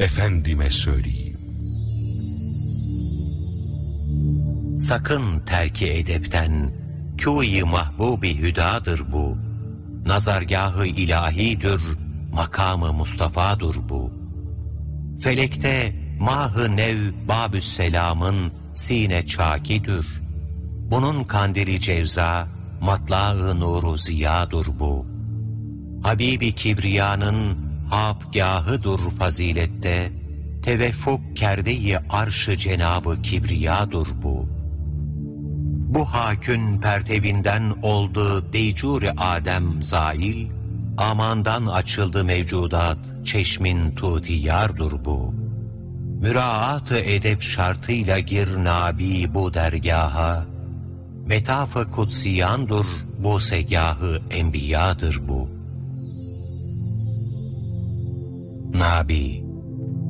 efendime söyleyeyim. Sakın terki edepten, kû-i mahbub-i hüdadır bu. Nazargâh-ı ilahidir, makamı Mustafa'dır bu. Felekte mah-ı nev Babüsselam'ın sine çakidir. Bunun kandili cevza, matla-ı nuru ziyadır bu. Habib-i Kibriya'nın habgâhıdır fazilette, teveffuk kerde-i arş-ı Cenab-ı Kibriyadır bu. Bu hakün pertevinden oldu deycur-i Adem zail, amandan açıldı mevcudat, çeşmin tutiyardır bu. Müraat-ı edep şartıyla gir nabi bu dergaha, metaf-ı kutsiyandır bu segahı enbiyadır bu. Nabi,